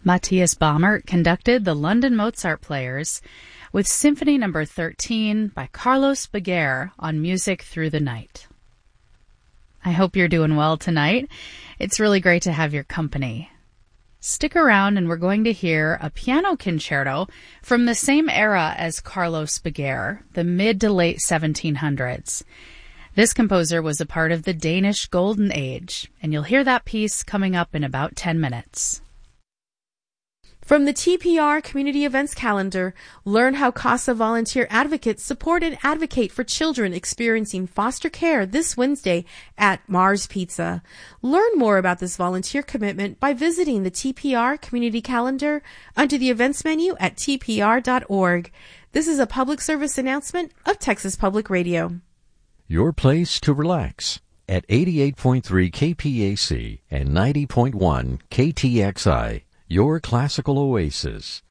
Matthias Baumert conducted the London Mozart Players with Symphony No. 13 by Carlos Baguer on Music Through the Night. I hope you're doing well tonight. It's really great to have your company. Stick around and we're going to hear a piano concerto from the same era as Carlos Baguer, the mid to late 1700s. This composer was a part of the Danish Golden Age, and you'll hear that piece coming up in about 10 minutes. From the TPR Community Events Calendar, learn how CASA volunteer advocates support and advocate for children experiencing foster care this Wednesday at Mars Pizza. Learn more about this volunteer commitment by visiting the TPR Community Calendar under the events menu at tpr.org. This is a public service announcement of Texas Public Radio. Your place to relax at 88.3 KPAC and 90.1 KTXI. Your classical oasis.